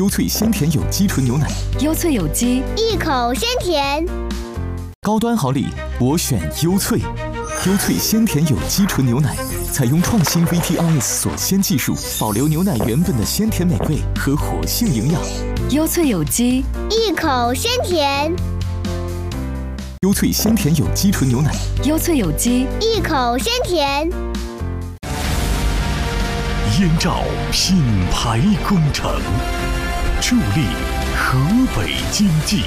优脆鲜甜有机纯牛奶， 优脆有机， 一口鲜甜。 高端好礼，我选优脆。优脆鲜甜有机纯牛奶，采用创新 VTRS 锁鲜技术，保留牛奶原本的鲜甜美味和活性营养。 优脆有机， 一口鲜甜。 优脆鲜甜有机纯牛奶， 优脆有机， 一口鲜甜。 燕赵品牌工程，助力河北经济。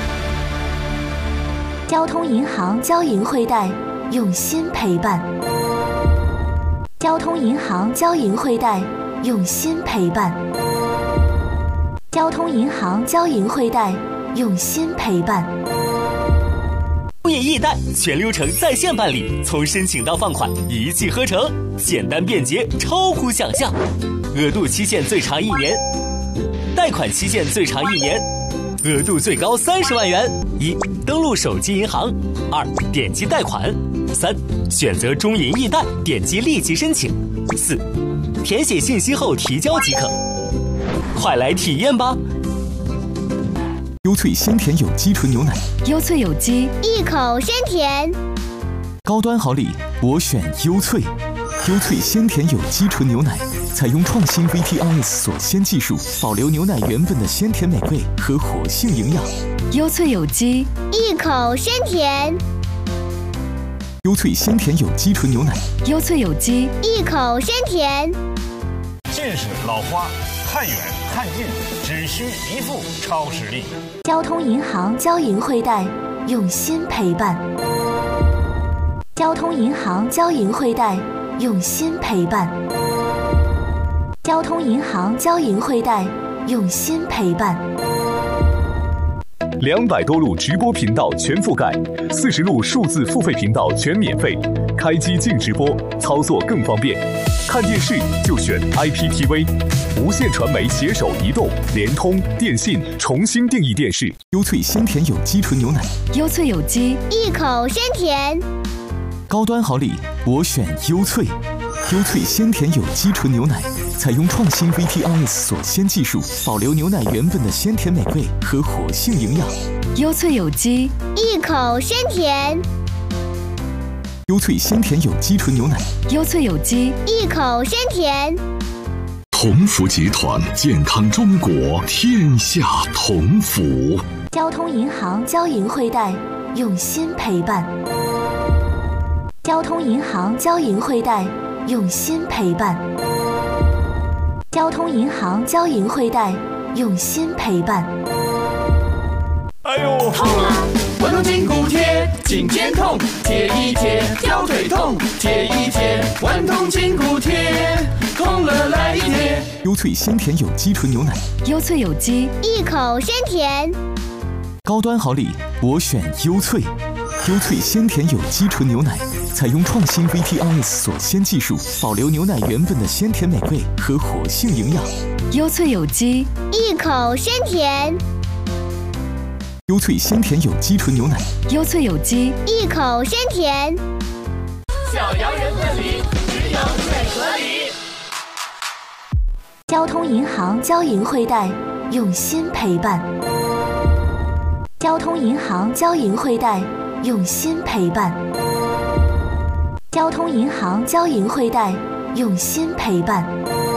交通银行交银汇贷，用心陪伴。交通银行交银汇贷，用心陪伴。交通银行交银汇贷，用心陪伴。 物业易贷全流程在线办理，从申请到放款一气呵成，简单便捷，超乎想象。额度期限最长1年，贷款期限最长1年，额度最高30万元。1. 登录手机银行。2. 点击贷款。3. 选择中银易贷，点击立即申请。4. 填写信息后提交即可。快来体验吧！ 优脆鲜甜有机纯牛奶， 优脆有机， 一口鲜甜。 高端好礼，我选优脆。优脆鲜甜有机纯牛奶，采用创新 VTRS 锁鲜技术，保留牛奶原本的鲜甜美味和活性营养。 优脆有机， 一口鲜甜。 优脆鲜甜有机纯牛奶， 优脆有机， 一口鲜甜。 近视、老花，看远看近，只需一副超视力。 交通银行交银汇贷，用心陪伴。交通银行交银汇贷，用心陪伴。交通银行交银汇贷，用心陪伴。 200多路直播频道全覆盖，40路数字付费频道全免费，开机净直播，操作更方便。看电视就选 IPTV， 无线传媒携手移动、联通、电信重新定义电视。 优脆鲜甜有机纯牛奶， 优脆有机， 一口鲜甜。 高端好礼，我选优脆。优脆鲜甜有机纯牛奶，采用创新 VTRS 锁鲜技术，保留牛奶原本的鲜甜美味和活性营养。 优脆有机， 一口鲜甜。 优脆鲜甜有机纯牛奶， 优脆有机， 一口鲜甜。 同福集团，健康中国，天下同福。 交通银行交银汇贷，用心陪伴。交通银行交银汇贷，用心陪伴。交通银行交银汇贷，用心陪伴。 哎呦， 痛啊！滚动筋骨贴，颈肩痛，贴一贴；腰腿痛，贴一贴。滚动筋骨贴，痛了来一贴。 优脆鲜甜有机纯牛奶， 优脆有机， 一口鲜甜。 高端好礼，我选优脆。优脆鲜甜有机纯牛奶，采用创新 VTRS 锁鲜技术，保留牛奶原本的鲜甜美味和活性营养。 优脆有机， 一口鲜甜。 优脆鲜甜有机纯牛奶， 优脆有机， 一口鲜甜。 小羊人分离，只有最合理。 交通银行交银汇贷，用心陪伴。交通银行交银汇贷，用心陪伴。交通银行交银汇贷，用心陪伴。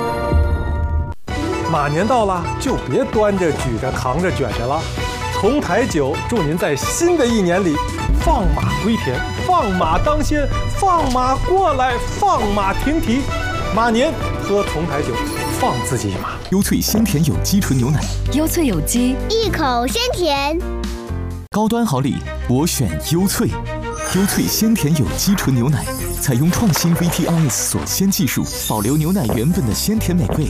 马年到了，就别端着、举着、扛着、卷着了。从台酒祝您在新的一年里放马归田，放马当先，放马过来，放马停蹄。马年喝从台酒，放自己一马。 优脆鲜甜有机纯牛奶， 优脆有机， 一口鲜甜。 高端好礼，我选优脆。优脆鲜甜有机纯牛奶，采用创新 VTRS 锁鲜技术，保留牛奶原本的鲜甜美味